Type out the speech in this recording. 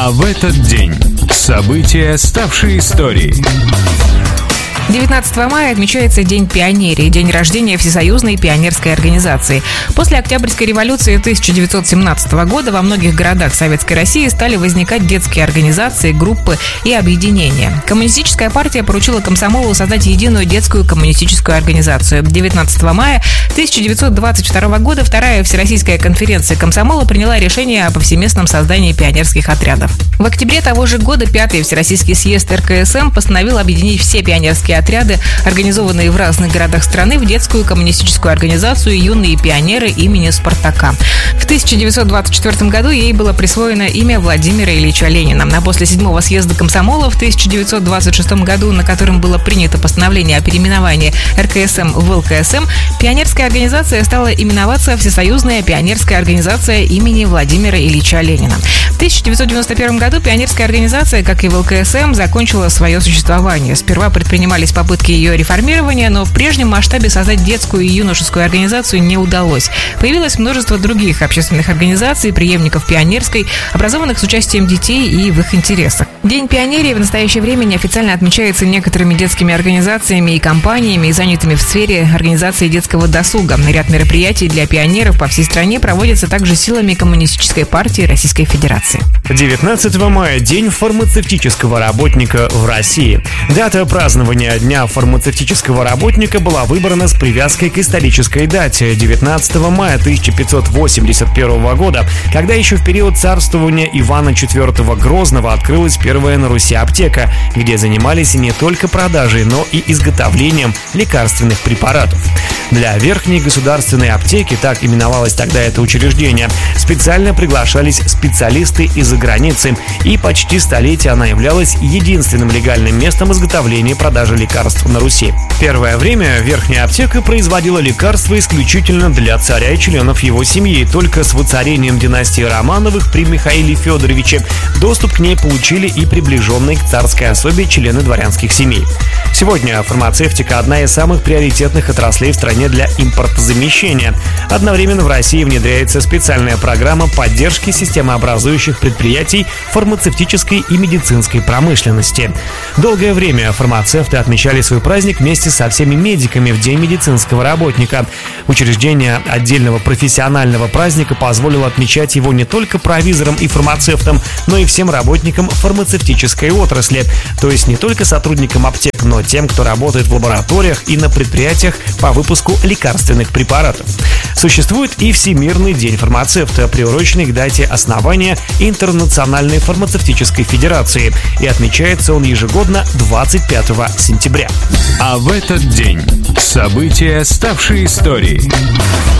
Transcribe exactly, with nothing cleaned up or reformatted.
А в этот день события, ставшие историей. девятнадцатого мая отмечается День пионерии, день рождения Всесоюзной пионерской организации. После Октябрьской революции тысяча девятьсот семнадцатого года во многих городах Советской России стали возникать детские организации, группы и объединения. Коммунистическая партия поручила комсомолу создать единую детскую коммунистическую организацию. девятнадцатого мая тысяча девятьсот двадцать второго года Вторая Всероссийская конференция комсомола приняла решение о повсеместном создании пионерских отрядов. В октябре того же года Пятый Всероссийский съезд эр ка эс эм постановил объединить все пионерские отряды, организованные в разных городах страны, в детскую коммунистическую организацию «Юные пионеры» имени Спартака. В тысяча девятьсот двадцать четвёртом году ей было присвоено имя Владимира Ильича Ленина. А после седьмого съезда комсомола в тысяча девятьсот двадцать шестом году, на котором было принято постановление о переименовании эр ка эс эм в эл ка эс эм, пионерская организация стала именоваться Всесоюзная пионерская организация имени Владимира Ильича Ленина. В тысяча девятьсот девяносто первом году пионерская организация, как и в эл ка эс эм, закончила свое существование. Сперва предпринимались попытки ее реформирования, но в прежнем масштабе создать детскую и юношескую организацию не удалось. Появилось множество других общественных организаций, преемников пионерской, образованных с участием детей и в их интересах. День пионерии в настоящее время неофициально отмечается некоторыми детскими организациями и компаниями, занятыми в сфере организации детского досуга. Ряд мероприятий для пионеров по всей стране проводятся также силами Коммунистической партии Российской Федерации. девятнадцатого мая – День фармацевтического работника в России. Дата празднования Дня фармацевтического работника была выбрана с привязкой к исторической дате – девятнадцатого мая тысяча пятьсот восемьдесят первого года, когда еще в период царствования Ивана четвёртого Грозного открылась первая на Руси аптека, где занимались не только продажей, но и изготовлением лекарственных препаратов. Для Верхней государственной аптеки, так именовалось тогда это учреждение, специально приглашались специалисты из-за границы, и почти столетие она являлась единственным легальным местом изготовления и продажи лекарств на Руси. Первое время Верхняя аптека производила лекарства исключительно для царя и членов его семьи. Только с воцарением династии Романовых при Михаиле Федоровиче доступ к ней получили и приближенные к царской особе члены дворянских семей. Сегодня фармацевтика – одна из самых приоритетных отраслей в стране для импортозамещения. Одновременно в России внедряется специальная программа поддержки системообразующих предприятий фармацевтической и медицинской промышленности. Долгое время фармацевты отмечали свой праздник вместе со всеми медиками в День медицинского работника. Учреждение отдельного профессионального праздника позволило отмечать его не только провизорам и фармацевтам, но и всем работникам фармацевтической отрасли, то есть не только сотрудникам аптек, но тем, кто работает в лабораториях и на предприятиях по выпуску лекарственных препаратов. Существует и Всемирный день фармацевта, приуроченный к дате основания Интернациональной фармацевтической федерации, и отмечается он ежегодно двадцать пятого сентября. А в этот день события, ставшие историей.